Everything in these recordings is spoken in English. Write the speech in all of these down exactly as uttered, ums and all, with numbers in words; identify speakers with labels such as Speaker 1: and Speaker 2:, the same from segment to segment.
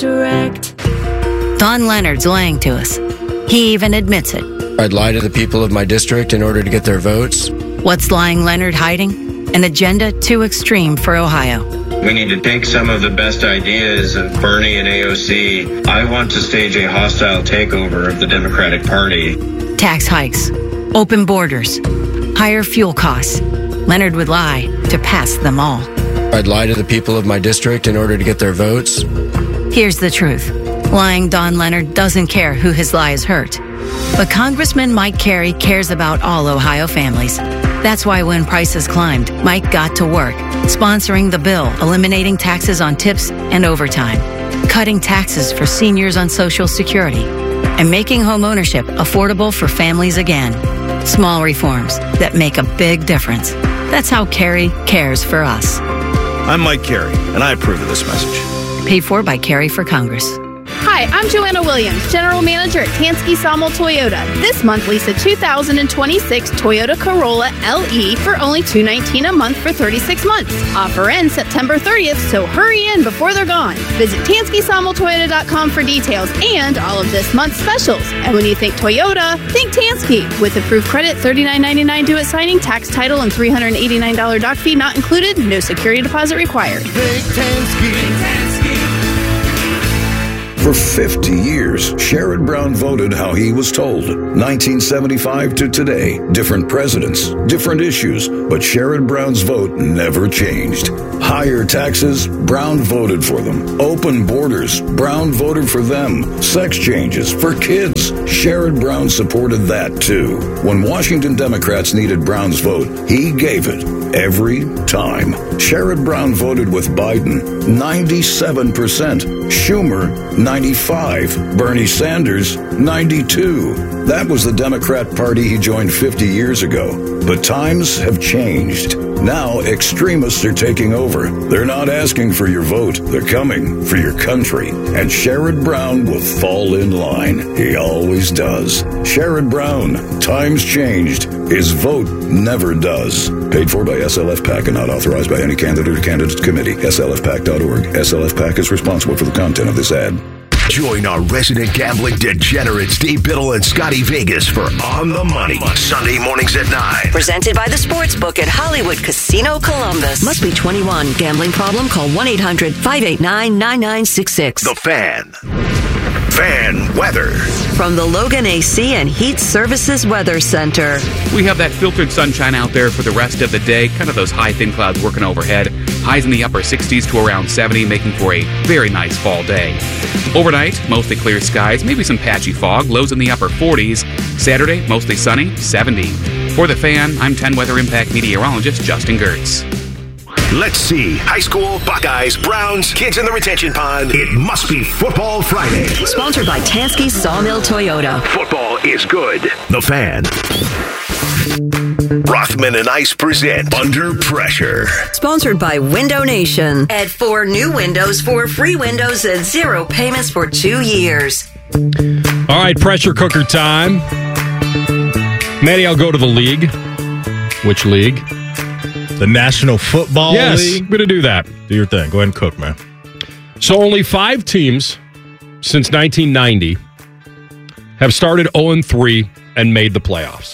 Speaker 1: Direct. Don Leonard's lying to us. He even admits it.
Speaker 2: I'd lie to the people of my district in order to get their votes.
Speaker 1: What's lying Leonard hiding? An agenda too extreme for Ohio.
Speaker 3: We need to take some of the best ideas of Bernie and A O C. I want to stage a hostile takeover of the Democratic Party.
Speaker 1: Tax hikes, open borders, higher fuel costs. Leonard would lie to pass them all.
Speaker 2: I'd lie to the people of my district in order to get their votes.
Speaker 1: Here's the truth. Lying Don Leonard doesn't care who his lies hurt. But Congressman Mike Carey cares about all Ohio families. That's why when prices climbed, Mike got to work, sponsoring the bill, eliminating taxes on tips and overtime, cutting taxes for seniors on Social Security, and making home ownership affordable for families again. Small reforms that make a big difference. That's how Carey cares for us.
Speaker 4: I'm Mike Carey, and I approve of this message.
Speaker 1: Paid for by Carey for Congress.
Speaker 5: Hi, I'm Joanna Williams, General Manager at Tansky Sawmill Toyota. This month, lease a two thousand twenty-six Toyota Corolla L E for only two hundred nineteen dollars a month for thirty-six months. Offer ends September thirtieth, so hurry in before they're gone. Visit Tansky Sawmill Toyota dot com for details and all of this month's specials. And when you think Toyota, think Tansky. With approved credit, thirty-nine ninety-nine due at signing, tax, title, and three hundred eighty-nine dollars doc fee not included. No security deposit required.
Speaker 6: Big Tansky. Big Tansky.
Speaker 7: For fifty years, Sherrod Brown voted how he was told. nineteen seventy-five to today, different presidents, different issues, but Sherrod Brown's vote never changed. Higher taxes, Brown voted for them. Open borders, Brown voted for them. Sex changes for kids, Sherrod Brown supported that too. When Washington Democrats needed Brown's vote, he gave it every time. Sherrod Brown voted with Biden, ninety-seven percent. Schumer, ninety-five. Bernie Sanders, ninety-two. That was the Democrat Party he joined fifty years ago. But times have changed. Now extremists are taking over. They're not asking for your vote. They're coming for your country. And Sherrod Brown will fall in line. He always does. Sherrod Brown, times changed. His vote never does. Paid for by S L F PAC and not authorized by any candidate or candidates committee. S L F PAC dot org. S L F PAC is responsible for the content of this ad.
Speaker 8: Join our resident gambling degenerates, Dave Biddle and Scotty Vegas for On the Money, Sunday mornings at nine.
Speaker 9: Presented by the Sportsbook at Hollywood Casino Columbus. Must be twenty-one. Gambling problem? Call one eight hundred five eight nine nine nine six six.
Speaker 8: The Fan. Fan weather.
Speaker 9: From the Logan A C and Heat Services Weather Center.
Speaker 10: We have that filtered sunshine out there for the rest of the day. Kind of those high, thin clouds working overhead. Highs in the upper sixties to around seventy, making for a very nice fall day. Overnight, mostly clear skies, maybe some patchy fog. Lows in the upper forties. Saturday, mostly sunny, seventy. For The Fan, I'm ten Weather Impact meteorologist Justin Gertz.
Speaker 8: Let's see. High school, Buckeyes, Browns, kids in the retention pond. It must be Football Friday.
Speaker 9: Sponsored by Tansky Sawmill Toyota.
Speaker 8: Football is good. The Fan. Rothman and Ice present Under Pressure.
Speaker 9: Sponsored by Window Nation. Add four new windows for free windows at zero payments for two years.
Speaker 11: All right, pressure cooker time. Maddie, I'll go to the league. Which league?
Speaker 12: The National Football
Speaker 11: yes,
Speaker 12: League?
Speaker 11: Yes, I'm going to do that.
Speaker 12: Do your thing. Go ahead and cook, man.
Speaker 11: So only five teams since nineteen ninety have started oh and three and made the playoffs.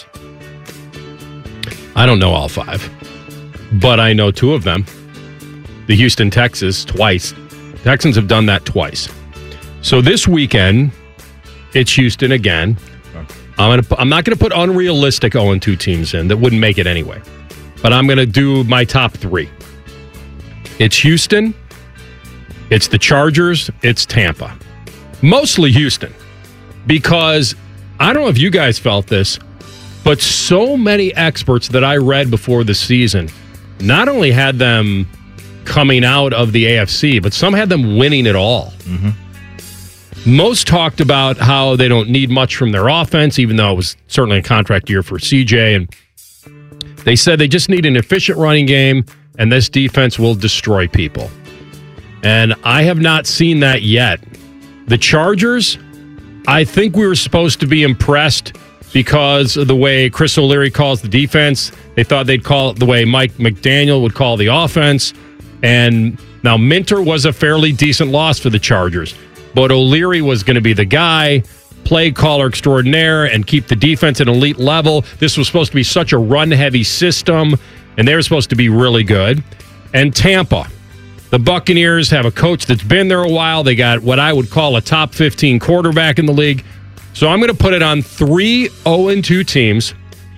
Speaker 11: I don't know all five, but I know two of them. The Houston Texans twice. Texans have done that twice. So this weekend, it's Houston again. I'm gonna. I'm not going to put unrealistic oh and two teams in. That wouldn't make it anyway. But I'm going to do my top three. It's Houston. It's the Chargers. It's Tampa. Mostly Houston. Because I don't know if you guys felt this, but so many experts that I read before the season not only had them coming out of the A F C, but some had them winning it all. Mm-hmm. Most talked about how they don't need much from their offense, even though it was certainly a contract year for C J. And they said they just need an efficient running game, and this defense will destroy people. And I have not seen that yet. The Chargers, I think we were supposed to be impressed because of the way Chris O'Leary calls the defense. They thought they'd call it the way Mike McDaniel would call the offense. And now Minter was a fairly decent loss for the Chargers. but O'Leary was going to be the guy, play caller extraordinaire, and keep the defense at an elite level. This was supposed to be such a run-heavy system, and they were supposed to be really good. And Tampa, the Buccaneers have a coach that's been there a while. They got what I would call a top fifteen quarterback in the league. So I'm going to put it on three oh and two teams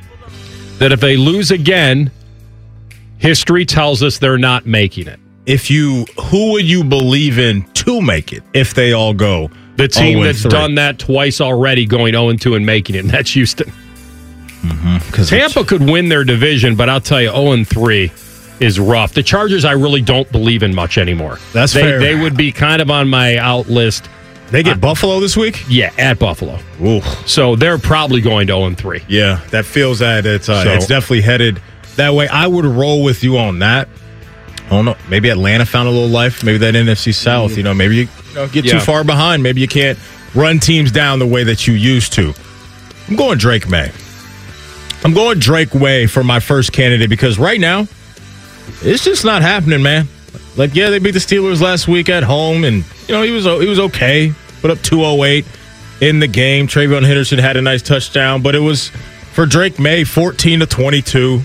Speaker 11: that if they lose again, history tells us they're not making it.
Speaker 12: If you, who would you believe in to make it if they all go?
Speaker 11: The team that's done that twice already, going oh and two and making it, and that's Houston.
Speaker 12: Mm-hmm,
Speaker 11: Tampa could win their division, but I'll tell you, oh and three is rough. The Chargers, I really don't believe in much anymore.
Speaker 12: That's
Speaker 11: they,
Speaker 12: fair.
Speaker 11: They would be kind of on my out list.
Speaker 12: They get
Speaker 11: uh,
Speaker 12: Buffalo this week?
Speaker 11: Yeah, at Buffalo.
Speaker 12: Ooh.
Speaker 11: So they're probably going to oh and three.
Speaker 12: Yeah, that feels that it's uh,
Speaker 11: So-
Speaker 12: it's definitely headed that way. I would roll with you on that. I don't know. Maybe Atlanta found a little life. Maybe that N F C South. You know, maybe you, you know, get
Speaker 11: Yeah.
Speaker 12: too far behind. Maybe you can't run teams down the way that you used to. I'm going Drake May. I'm going Drake May for my first candidate because right now, it's just not happening, man. Like, yeah, they beat the Steelers last week at home, and you know he was he was okay. Put up two oh eight in the game. Travion Henderson had a nice touchdown, but it was for Drake May, fourteen to twenty-two,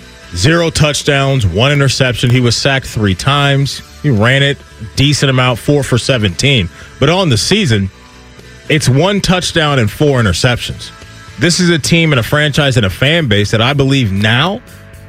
Speaker 12: zero touchdowns, one interception. He was sacked three times. He ran it a decent amount, four for seventeen. But on the season, it's one touchdown and four interceptions. This is a team and a franchise and a fan base that I believe now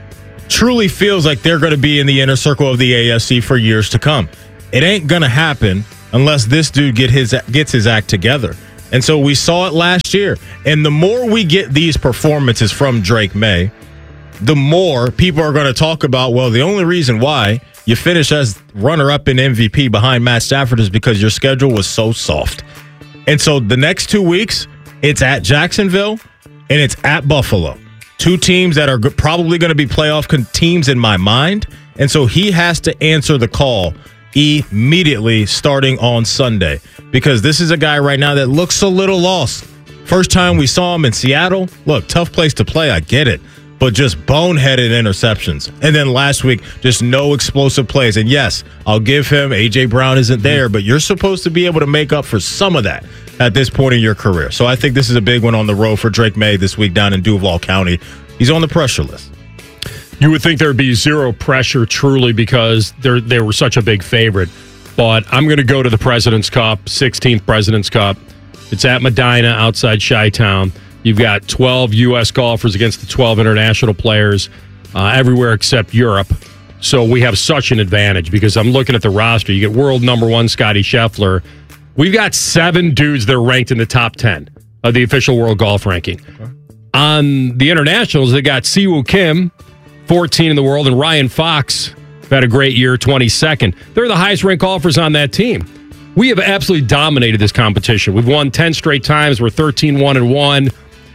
Speaker 12: truly feels like they're going to be in the inner circle of the A F C for years to come. It ain't going to happen unless this dude get his gets his act together. And so we saw it last year. And the more we get these performances from Drake May, the more people are going to talk about, well, the only reason why you finish as runner-up in M V P behind Matt Stafford is because your schedule was so soft. And so the next two weeks, it's at Jacksonville and it's at Buffalo. Two teams that are g- probably going to be playoff con- teams in my mind. And so he has to answer the call immediately starting on Sunday because this is a guy right now that looks a little lost. First time we saw him in Seattle, look, tough place to play, I get it, but just boneheaded interceptions. And then last week, just no explosive plays. And yes, I'll give him, A J. Brown isn't there, but you're supposed to be able to make up for some of that at this point in your career. So I think this is a big one on the road for Drake May this week down in Duval County. He's on the pressure list.
Speaker 11: You would think there would be zero pressure truly because they're, they were such a big favorite. But I'm going to go to the President's Cup, sixteenth President's Cup. It's at Medina outside Chi-Town. You've got twelve U S golfers against the twelve international players uh, everywhere except Europe. So we have such an advantage because I'm looking at the roster. You get world number one Scotty Scheffler. We've got seven dudes that are ranked in the top ten of the official world golf ranking. Okay. On the internationals, they got Siwoo Kim, fourteen in the world, and Ryan Fox had a great year, twenty-second. They're the highest ranked golfers on that team. We have absolutely dominated this competition. We've won ten straight times. We're thirteen one and one.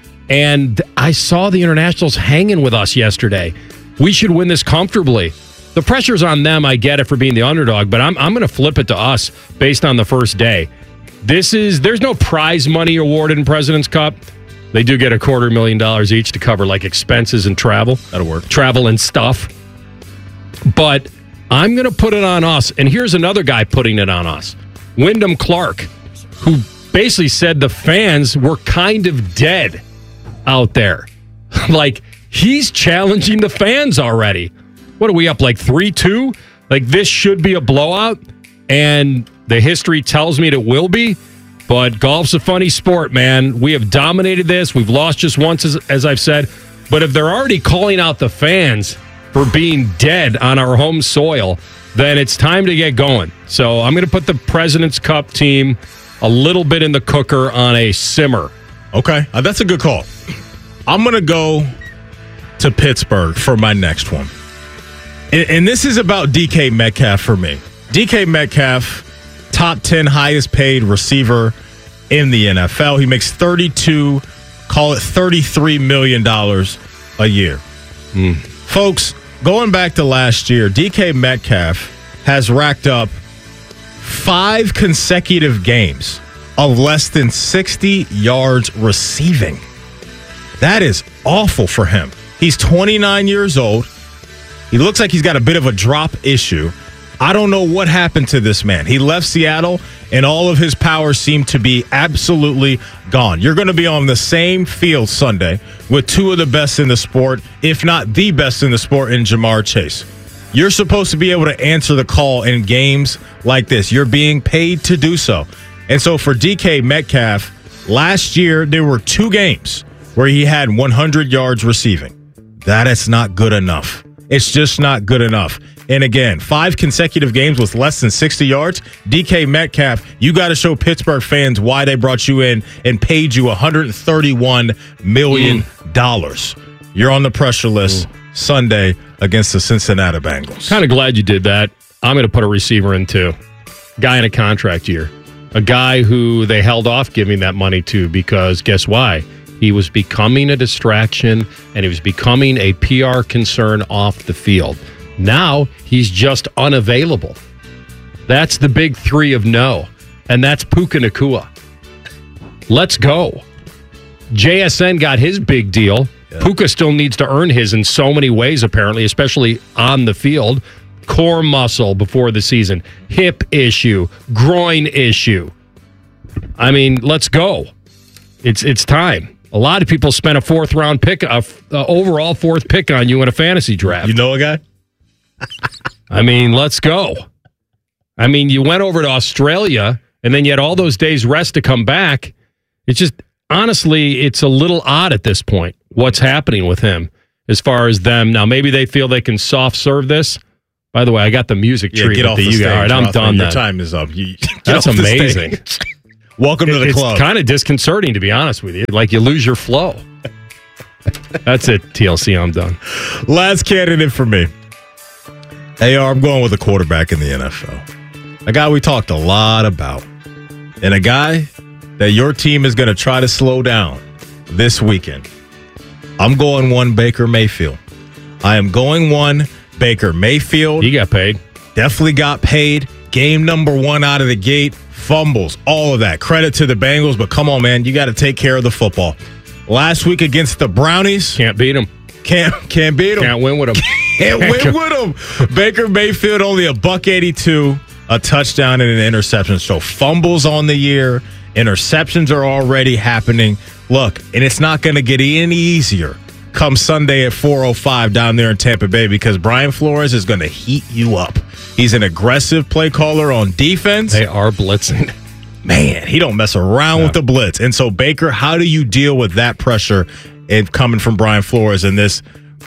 Speaker 11: And I saw the internationals hanging with us yesterday. We should win this comfortably. The pressure's on them. I get it for being the underdog, but I'm I'm going to flip it to us based on the first day. This is there's no prize money awarded in President's Cup. They do get a quarter million dollars each to cover like expenses and travel.
Speaker 12: That'll work.
Speaker 11: Travel and stuff. But I'm going to put it on us. And here's another guy putting it on us. Wyndham Clark, who basically said the fans were kind of dead out there. Like, he's challenging the fans already. What are we up, like three two? Like, this should be a blowout, and the history tells me it will be, but golf's a funny sport, man. We have dominated this. We've lost just once, as, as I've said, but if they're already calling out the fans for being dead on our home soil, then it's time to get going. So I'm going to put the President's Cup team a little bit in the cooker on a simmer.
Speaker 12: Okay, uh, that's a good call. I'm going to go to Pittsburgh for my next one. And, and this is about D K Metcalf for me. D K Metcalf, top ten highest paid receiver in the N F L. He makes thirty-two, call it thirty-three million dollars a year.
Speaker 11: Mm.
Speaker 12: Folks, going back to last year, D K Metcalf has racked up five consecutive games of less than sixty yards receiving. That is awful for him. He's twenty-nine years old. He looks like he's got a bit of a drop issue. I don't know what happened to this man. He left Seattle, and all of his powers seem to be absolutely gone. You're going to be on the same field Sunday with two of the best in the sport, if not the best in the sport, in Jamar Chase. You're supposed to be able to answer the call in games like this. You're being paid to do so. And so for D K Metcalf, last year there were two games where he had one hundred yards receiving. That is not good enough. It's just not good enough. And again, five consecutive games with less than sixty yards. D K Metcalf, you got to show Pittsburgh fans why they brought you in and paid you one hundred thirty-one million dollars. Mm. You're on the pressure list mm. Sunday against the Cincinnati Bengals.
Speaker 11: Kind of glad you did that. I'm going to put a receiver in too. Guy in a contract year. A guy who they held off giving that money to because guess why? He was becoming a distraction and he was becoming a P R concern off the field. Now he's just unavailable. That's the big three of no. And that's Puka Nacua. Let's go. J S N got his big deal. Yeah. Puka still needs to earn his in so many ways, apparently, especially on the field. Core muscle before the season. Hip issue. Groin issue. I mean, let's go. It's it's time. A lot of people spent a fourth round pick, a, a overall fourth pick on you in a fantasy draft.
Speaker 12: You know a guy?
Speaker 11: I mean, let's go. I mean, you went over to Australia and then you had all those days rest to come back. It's just, honestly, it's a little odd at this point what's happening with him as far as them. Now, maybe they feel they can soft serve this. By the way, I got the music
Speaker 12: yeah,
Speaker 11: treatment
Speaker 12: get off
Speaker 11: that
Speaker 12: the
Speaker 11: you
Speaker 12: stage,
Speaker 11: got. All right, I'm
Speaker 12: Rothman.
Speaker 11: done.
Speaker 12: Your
Speaker 11: then.
Speaker 12: time is up. You,
Speaker 11: That's amazing.
Speaker 12: Welcome to the
Speaker 11: it's
Speaker 12: club.
Speaker 11: It's kind of disconcerting, to be honest with you. Like you lose your flow. That's it, T L C. I'm done.
Speaker 12: Last candidate for me. A R, I'm going with a quarterback in the N F L. A guy we talked a lot about. And a guy that your team is going to try to slow down this weekend. I'm going one Baker Mayfield. I am going one Baker Mayfield.
Speaker 11: He got paid.
Speaker 12: Definitely got paid. Game number one out of the gate. Fumbles. All of that. Credit to the Bengals. But come on, man. You got to take care of the football. Last week against the Brownies.
Speaker 11: Can't beat them.
Speaker 12: Can't, can't beat them.
Speaker 11: Can't win with them.
Speaker 12: Can't win with them. Baker Mayfield only a buck eighty-two, a touchdown and an interception. So fumbles on the year. Interceptions are already happening. Look, and it's not going to get any easier come Sunday at four oh five down there in Tampa Bay because Brian Flores is going to heat you up. He's an aggressive play caller on defense.
Speaker 11: They are blitzing.
Speaker 12: Man, he don't mess around yeah. with the blitz. And so, Baker, how do you deal with that pressure and coming from Brian Flores and this,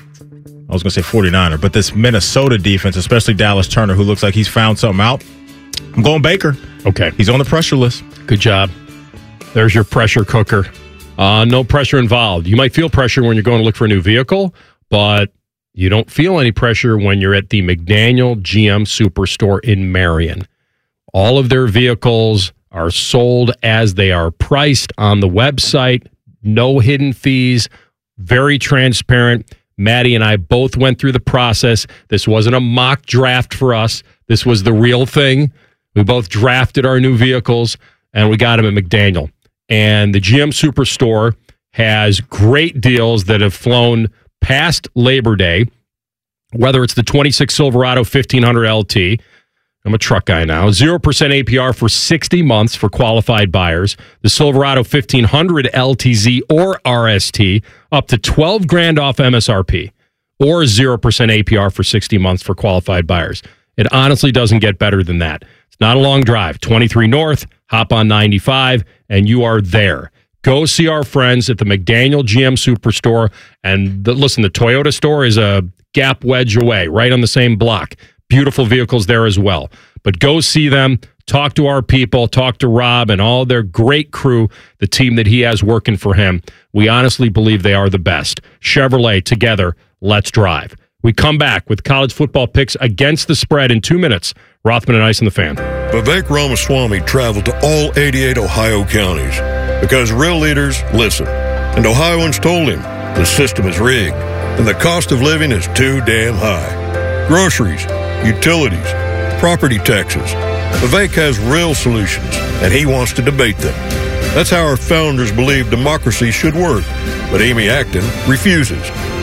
Speaker 12: I was going to say forty-niner, but this Minnesota defense, especially Dallas Turner, who looks like he's found something out? I'm going Baker.
Speaker 11: Okay.
Speaker 12: He's on the pressure list.
Speaker 11: Good job. There's your pressure cooker. Uh, no pressure involved. You might feel pressure when you're going to look for a new vehicle, but you don't feel any pressure when you're at the McDaniel G M Superstore in Marion. All of their vehicles are sold as they are priced on the website. No hidden fees. Very transparent. Maddie and I both went through the process. This wasn't a mock draft for us. This was the real thing. We both drafted our new vehicles, and we got them at McDaniel. And the G M Superstore has great deals that have flown past Labor Day, whether it's the twenty-six Silverado fifteen hundred L T. I'm a truck guy now. zero percent A P R for sixty months for qualified buyers. The Silverado fifteen hundred L T Z or R S T, up to twelve grand off M S R P, or zero percent A P R for sixty months for qualified buyers. It honestly doesn't get better than that. It's not a long drive. twenty-three North, hop on ninety-five, and you are there. Go see our friends at the McDaniel G M Superstore. And the, listen, the Toyota store is a gap wedge away, right on the same block. Beautiful vehicles there as well. But go see them, talk to our people, talk to Rob and all their great crew, the team that he has working for him. We honestly believe they are the best. Chevrolet, together, let's drive. We come back with college football picks against the spread in two minutes. Rothman and Ice on the Fan.
Speaker 13: Vivek Ramaswamy traveled to all eighty-eight Ohio counties because real leaders listen. And Ohioans told him the system is rigged and the cost of living is too damn high. Groceries, utilities, property taxes. Vivek has real solutions, and he wants to debate them. That's how our founders believed democracy should work. But Amy Acton refuses.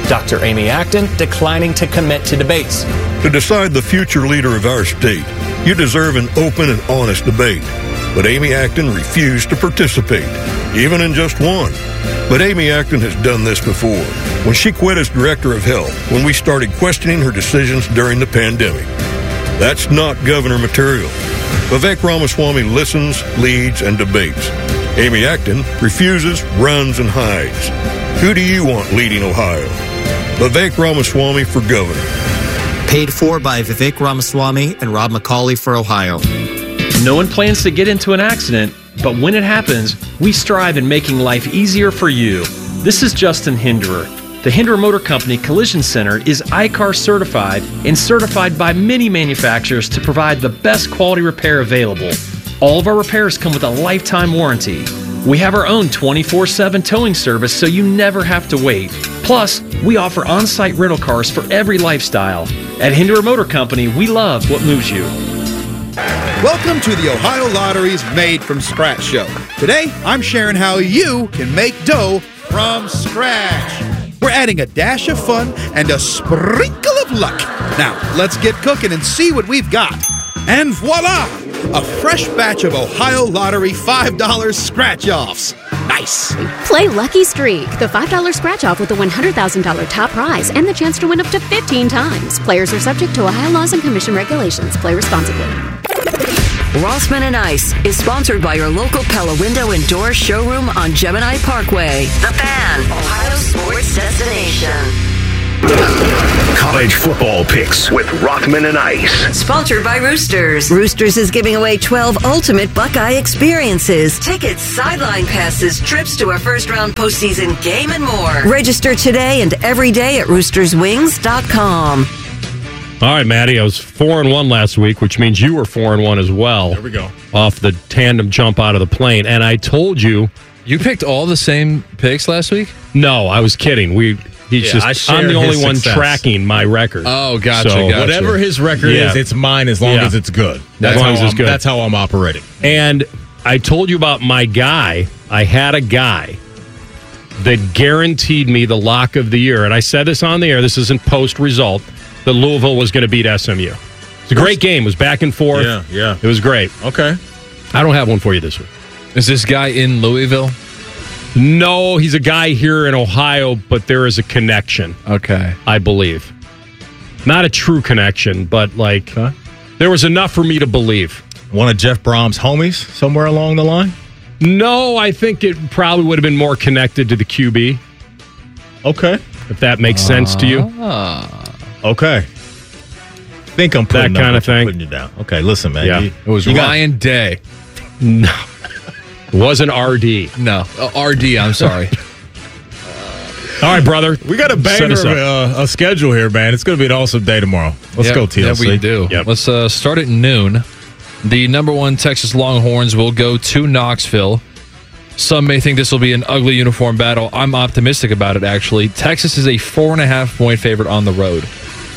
Speaker 14: Doctor Amy Acton declining to commit to debates.
Speaker 13: To decide the future leader of our state, you deserve an open and honest debate. But Amy Acton refused to participate, even in just one. But Amy Acton has done this before, when she quit as director of health, when we started questioning her decisions during the pandemic. That's not governor material. Vivek Ramaswamy listens, leads, and debates. Amy Acton refuses, runs, and hides. Who do you want leading Ohio? Vivek Ramaswamy for governor.
Speaker 15: Paid for by Vivek Ramaswamy and Rob McCauley for Ohio.
Speaker 16: No one plans to get into an accident, but when it happens, we strive in making life easier for you. This is Justin Hinderer. The Hinderer Motor Company Collision Center is I C A R certified and certified by many manufacturers to provide the best quality repair available. All of our repairs come with a lifetime warranty. We have our own twenty-four seven towing service, so you never have to wait. Plus, we offer on-site rental cars for every lifestyle. At Hinderer Motor Company, we love what moves you.
Speaker 17: Welcome to the Ohio Lottery's Made from Scratch show. Today, I'm sharing how you can make dough from scratch. We're adding a dash of fun and a sprinkle of luck. Now, let's get cooking and see what we've got. And voila! A fresh batch of Ohio Lottery five dollar scratch-offs. Nice!
Speaker 18: Play Lucky Streak, the five dollar scratch-off with a one hundred thousand dollars top prize and the chance to win up to fifteen times. Players are subject to Ohio laws and commission regulations. Play responsibly.
Speaker 9: Rossman and Ice is sponsored by your local Pella Window and Door showroom on Gemini Parkway. The Fan, Ohio sports destination.
Speaker 8: College football picks with Rothman and Ice.
Speaker 9: Sponsored by Roosters. Roosters is giving away twelve ultimate Buckeye experiences. Tickets, sideline passes, trips to a first-round postseason game, and more. Register today and every day at roosters wings dot com.
Speaker 11: All right, Maddie, I was four and one last week, which means you were four and one as well.
Speaker 12: There we go.
Speaker 11: Off the tandem jump out of the plane. And I told you.
Speaker 2: You picked all the same picks last week?
Speaker 11: No, I was kidding. We he's
Speaker 12: Yeah, I
Speaker 11: just I'm the
Speaker 12: shared
Speaker 11: only
Speaker 12: his
Speaker 11: one
Speaker 12: success.
Speaker 11: tracking my record.
Speaker 2: Oh, gotcha,
Speaker 11: So-
Speaker 2: gotcha.
Speaker 12: Whatever his record
Speaker 11: Yeah.
Speaker 12: is, it's mine as long
Speaker 11: Yeah.
Speaker 12: as it's good.
Speaker 11: As
Speaker 12: That's
Speaker 11: long
Speaker 12: how
Speaker 11: as it's
Speaker 12: I'm-
Speaker 11: good.
Speaker 12: That's how I'm operating.
Speaker 11: And I told you about my guy. I had a guy that guaranteed me the lock of the year. And I said this on the air. This isn't post result. That Louisville was going to beat S M U. It's a great game. It was back and forth.
Speaker 12: Yeah, yeah.
Speaker 11: It was great.
Speaker 12: Okay.
Speaker 11: I don't have one for you this week.
Speaker 2: Is this guy in Louisville?
Speaker 11: No, he's a guy here in Ohio, but there is a connection.
Speaker 2: Okay.
Speaker 11: I believe. Not a true connection, but like huh? there was enough for me to believe.
Speaker 12: One of Jeff Brom's homies somewhere along the line?
Speaker 11: No, I think it probably would have been more connected to the Q B.
Speaker 12: Okay.
Speaker 11: If that makes uh, sense to you.
Speaker 12: Okay. Think I'm putting
Speaker 11: that kind
Speaker 12: up,
Speaker 11: of thing.
Speaker 12: Putting you down. Okay, listen, man.
Speaker 11: Yeah.
Speaker 12: You,
Speaker 2: it was Ryan got, Day.
Speaker 11: No. It wasn't R D.
Speaker 2: No. Uh, R D, I'm sorry.
Speaker 11: All right, brother.
Speaker 12: We got a banger of uh, a schedule here, man. It's going to be an awesome day tomorrow. Let's
Speaker 2: yep,
Speaker 12: go, T L C.
Speaker 2: Yeah, we do.
Speaker 11: Yep.
Speaker 2: Let's uh, start at noon. The number one Texas Longhorns will go to Knoxville. Some may think this will be an ugly uniform battle. I'm optimistic about it, actually. Texas is a four and a half point favorite on the road.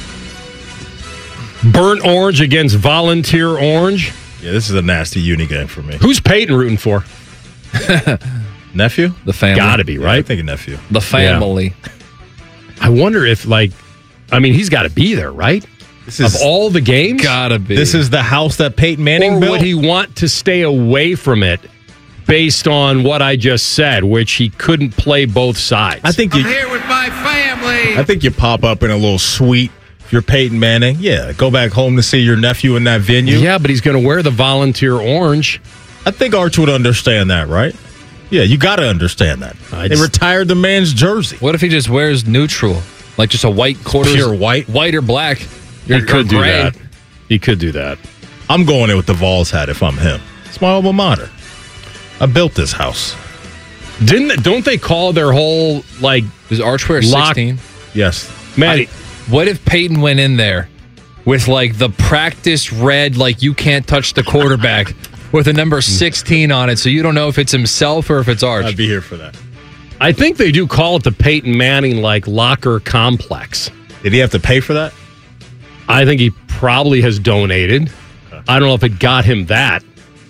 Speaker 11: Burnt Orange against Volunteer Orange.
Speaker 12: Yeah, this is a nasty uni game for me.
Speaker 11: Who's Peyton rooting for?
Speaker 12: Nephew?
Speaker 2: The family.
Speaker 11: Gotta be, right?
Speaker 12: Yeah, I think a nephew.
Speaker 2: The family.
Speaker 11: Yeah. I wonder if, like, I mean, he's got to be there, right?
Speaker 12: This is,
Speaker 11: of all the games?
Speaker 2: Gotta be.
Speaker 12: This is the house that Peyton Manning
Speaker 11: or
Speaker 12: built?
Speaker 11: would he want to stay away from it based on what I just said, which he couldn't play both sides?
Speaker 12: I think you,
Speaker 6: I'm here with my family.
Speaker 12: I think you pop up in a little suite. If you're Peyton Manning, yeah, go back home to see your nephew in that venue.
Speaker 11: Yeah, but he's going to wear the Volunteer Orange.
Speaker 12: I think Arch would understand that, right? Yeah, you got to understand that.
Speaker 11: I
Speaker 12: they
Speaker 11: just,
Speaker 12: retired the man's jersey.
Speaker 2: What if he just wears neutral? Like just a white quarter?
Speaker 12: Pure white?
Speaker 2: White or black?
Speaker 11: He
Speaker 2: or,
Speaker 11: could
Speaker 2: or
Speaker 11: do that. He could do that.
Speaker 12: I'm going in with the Vols hat if I'm him. It's my alma mater. I built this house.
Speaker 11: Didn't don't they call their whole like
Speaker 2: Does Arch wear sixteen?
Speaker 12: Yes.
Speaker 11: Maddie,
Speaker 2: I, what if Peyton went in there with like the practice red, like you can't touch the quarterback with a number sixteen on it, so you don't know if it's himself or if it's Arch?
Speaker 12: I'd be here for that.
Speaker 11: I think they do call it the Peyton Manning like locker complex.
Speaker 12: Did he have to pay for that?
Speaker 11: I think he probably has donated. I don't know if it got him that.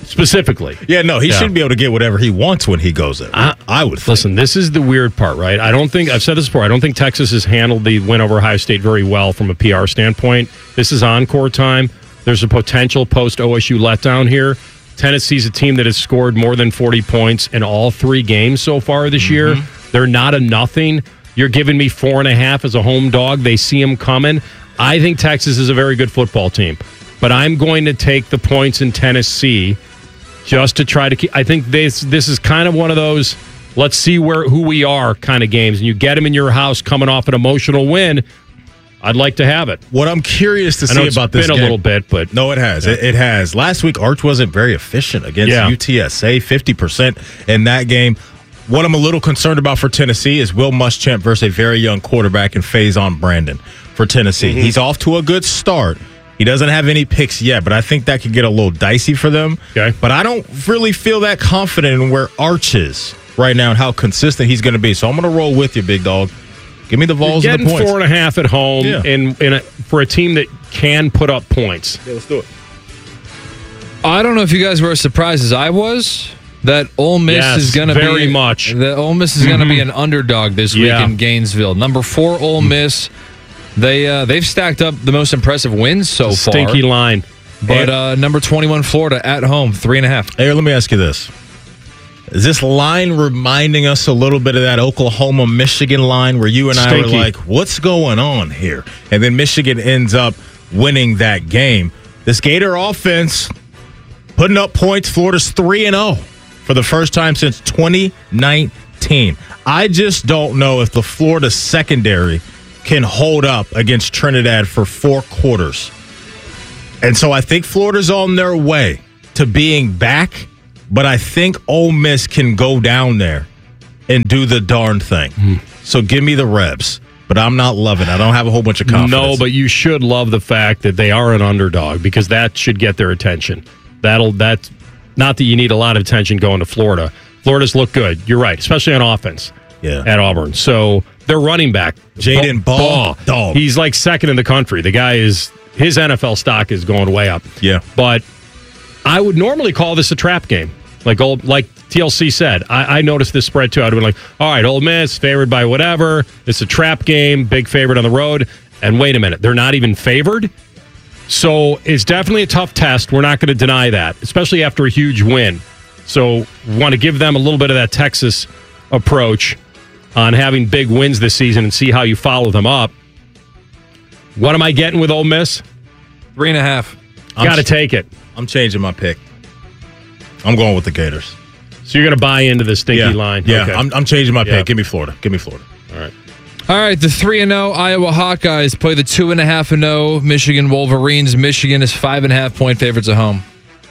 Speaker 11: specifically.
Speaker 12: Yeah, no, he
Speaker 11: Yeah.
Speaker 12: should be able to get whatever he wants when he goes there. I, I would think.
Speaker 11: Listen, this is the weird part, right? I don't think, I've said this before, I don't think Texas has handled the win over Ohio State very well from a P R standpoint. This is encore time. There's a potential post-O S U letdown here. Tennessee's a team that has scored more than forty points in all three games so far this mm-hmm. year. They're not a nothing. You're giving me four and a half as a home dog. They see them coming. I think Texas is a very good football team, but I'm going to take the points in Tennessee just to try to keep. I think this this is kind of one of those let's see where who we are kind of games, and you get them in your house coming off an emotional win. I'd like to have it.
Speaker 12: What I'm curious to
Speaker 11: I know
Speaker 12: see
Speaker 11: it's
Speaker 12: about this
Speaker 11: been
Speaker 12: game,
Speaker 11: a little bit, but
Speaker 12: no, it has.
Speaker 11: Yeah.
Speaker 12: It, it has. Last week, Arch wasn't very efficient against
Speaker 11: Yeah.
Speaker 12: U T S A, fifty percent in that game. What I'm a little concerned about for Tennessee is Will Muschamp versus a very young quarterback in Faison Brandon for Tennessee.
Speaker 11: Mm-hmm.
Speaker 12: He's off to a good start. He doesn't have any picks yet, but I think that could get a little dicey for them.
Speaker 11: Okay.
Speaker 12: But I don't really feel that confident in where Arch is right now and how consistent he's going to be. So I'm going to roll with you, big dog. Give me the Vols
Speaker 11: You're
Speaker 12: and the
Speaker 11: getting
Speaker 12: points.
Speaker 11: four and a half at home,
Speaker 12: Yeah.
Speaker 11: and, and a, for a team that can put up points.
Speaker 12: Yeah, let's do it.
Speaker 2: I don't know if you guys were as surprised as I was that Ole Miss
Speaker 11: Yes,
Speaker 2: is going to be
Speaker 11: very much.
Speaker 2: That Ole Miss is
Speaker 11: Mm-hmm.
Speaker 2: going to be an underdog this week
Speaker 11: Yeah.
Speaker 2: in Gainesville. Number four, Ole Miss. They uh, they've stacked up the most impressive wins so
Speaker 11: It's a
Speaker 2: far.
Speaker 11: stinky line.
Speaker 2: But uh, number twenty-one, Florida at home, three and a half.
Speaker 12: Hey, let me ask you this. Is this line reminding us a little bit of that Oklahoma-Michigan line where you and I
Speaker 11: Stinky.
Speaker 12: were like, what's going on here? And then Michigan ends up winning that game. This Gator offense putting up points. Florida's three and oh for the first time since twenty nineteen. I just don't know if the Florida secondary can hold up against Trinidad for four quarters. And so I think Florida's on their way to being back, but I think Ole Miss can go down there and do the darn thing.
Speaker 11: Mm.
Speaker 12: So give me the Rebs, but I'm not loving it. I don't have a whole bunch of confidence.
Speaker 11: No, but you should love the fact that they are an underdog because that should get their attention. That'll that's not that you need a lot of attention going to Florida. Florida's look good. You're right, especially on offense.
Speaker 12: Yeah.
Speaker 11: At Auburn. So their running back,
Speaker 12: Jaden Ball, dog.
Speaker 11: He's like second in the country. The guy is his N F L stock is going way up.
Speaker 12: Yeah.
Speaker 11: But I would normally call this a trap game. Like old, like T L C said, I, I noticed this spread too. I'd have been like, all right, Ole Miss favored by whatever. It's a trap game, big favorite on the road. And wait a minute, they're not even favored. So it's definitely a tough test. We're not going to deny that, especially after a huge win. So we want to give them a little bit of that Texas approach on having big wins this season and see how you follow them up. What am I getting with Ole Miss?
Speaker 2: Three and a half.
Speaker 11: Got to take it.
Speaker 12: I'm changing my pick. I'm going with the Gators.
Speaker 11: So you're going to buy into the stinky
Speaker 12: Yeah,
Speaker 11: line?
Speaker 12: yeah.
Speaker 11: Okay.
Speaker 12: I'm, I'm changing my
Speaker 11: Yeah.
Speaker 12: pick. Give me Florida. Give me Florida.
Speaker 11: All right.
Speaker 2: All right, the three and zero Iowa Hawkeyes play the two and a half and zero Michigan Wolverines. Michigan is five and a half point favorites at home.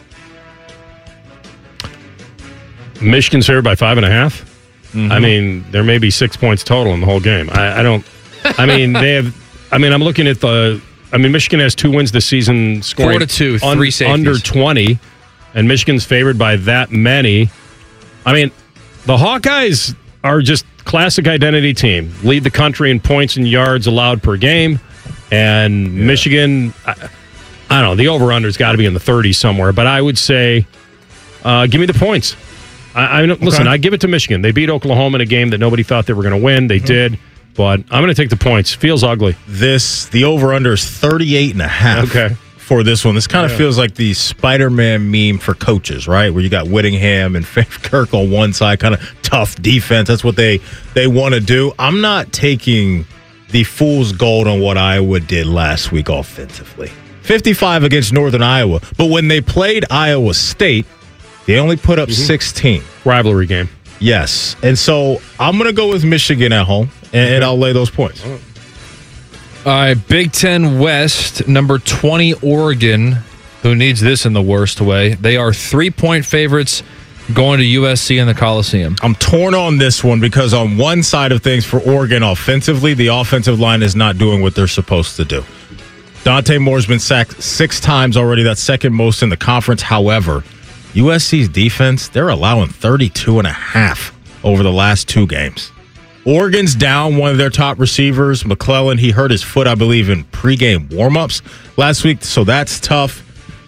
Speaker 11: Michigan's favored by five and a half.
Speaker 12: Mm-hmm.
Speaker 11: I mean, there may be six points total in the whole game. I, I don't. I mean, they have. I mean, I'm looking at the. I mean, Michigan has two wins this season, scoring
Speaker 2: Four to two,
Speaker 11: un-
Speaker 2: three safeties.
Speaker 11: under twenty, and Michigan's favored by that many. I mean, the Hawkeyes are just classic identity team. Lead the country in points and yards allowed per game, and yeah. Michigan. I, I don't know. The over/under's got to be in the thirties somewhere, but I would say, uh, give me the points. I, I listen.
Speaker 12: Okay.
Speaker 11: I give it to Michigan. They beat Oklahoma in a game that nobody thought they were going to win. They mm-hmm. did, but I'm going to take the points. Feels ugly.
Speaker 12: This the over/under is thirty-eight and a half.
Speaker 11: Okay.
Speaker 12: For this one, this kind of
Speaker 11: Yeah.
Speaker 12: feels like the Spider-Man meme for coaches, right? Where you got Whittingham and Kirk on one side, kind of tough defense. That's what they they want to do. I'm not taking the fool's gold on what Iowa did last week offensively. fifty-five against Northern Iowa, but when they played Iowa State, they only put up
Speaker 11: Mm-hmm.
Speaker 12: sixteen.
Speaker 11: Rivalry game.
Speaker 12: Yes, and so I'm going to go with Michigan at home, and, and I'll lay those points.
Speaker 2: All right, Big Ten West, number twenty, Oregon, who needs this in the worst way. They are three-point favorites going to U S C in the Coliseum.
Speaker 12: I'm torn on this one because on one side of things for Oregon offensively, the offensive line is not doing what they're supposed to do. Dante Moore's been sacked six times already. That's second most in the conference. However, U S C's defense, they're allowing thirty-two and a half over the last two games. Oregon's down one of their top receivers, McClellan. He hurt his foot, I believe, in pregame warmups last week, so that's tough.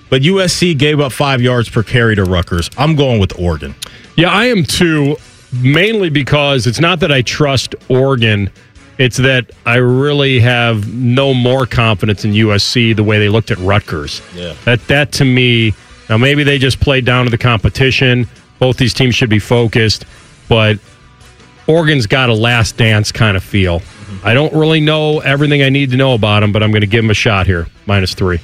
Speaker 12: but U S C gave up five yards per carry to Rutgers. I'm going with Oregon.
Speaker 11: Yeah, I am too, mainly because it's not that I trust Oregon. It's that I really have no more confidence in U S C the way they looked at Rutgers.
Speaker 12: Yeah.
Speaker 11: That, that to me, now maybe they just played down to the competition. Both these teams should be focused, but Oregon's got a last dance kind of feel. Mm-hmm. I don't really know everything I need to know about them, but I'm going to give them a shot here, minus three.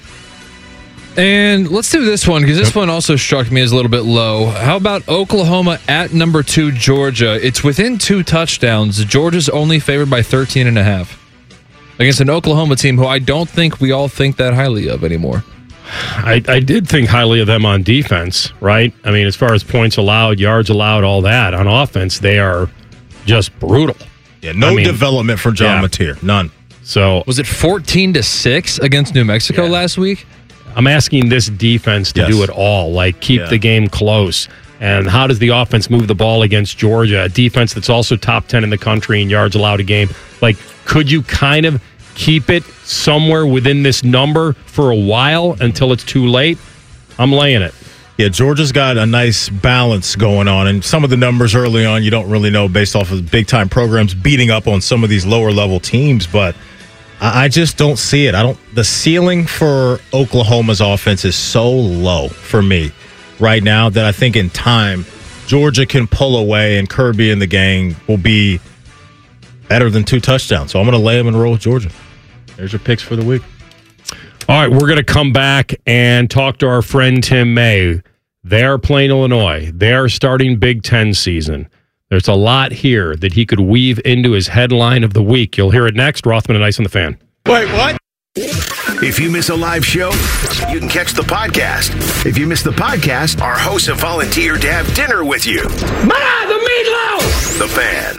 Speaker 2: And let's do this one, because this yep. one also struck me as a little bit low. How about Oklahoma at number two, Georgia? It's within two touchdowns. Georgia's only favored by thirteen and a half against an Oklahoma team who I don't think we all think that highly of anymore.
Speaker 11: I, I did think highly of them on defense, right? I mean, as far as points allowed, yards allowed, all that. On offense, they are just brutal.
Speaker 12: Yeah, no I mean, development from John yeah. Mateer. None.
Speaker 11: So
Speaker 2: was it fourteen to six against New Mexico yeah. last week?
Speaker 11: I'm asking this defense to yes. do it all, like keep yeah. the game close. And how does the offense move the ball against Georgia, a defense that's also top ten in the country in yards allowed a game? Like, could you kind of keep it somewhere within this number for a while until it's too late? I'm laying it.
Speaker 12: Yeah, Georgia's got a nice balance going on, and some of the numbers early on you don't really know based off of big-time programs beating up on some of these lower-level teams, but I just don't see it. I don't. The ceiling for Oklahoma's offense is so low for me right now that I think in time Georgia can pull away, and Kirby and the gang will be better than two touchdowns. So I'm going to lay them and roll with Georgia. There's your picks for the week.
Speaker 11: All right, we're going to come back and talk to our friend Tim May. They're playing Illinois. They're starting Big Ten season. There's a lot here that he could weave into his headline of the week. You'll hear it next. Rothman and Ice on the Fan.
Speaker 12: Wait, what?
Speaker 8: If you miss a live show, you can catch the podcast. If you miss the podcast, our hosts have volunteered to have dinner with you.
Speaker 6: Ma, the meatloaf!
Speaker 8: The Fan.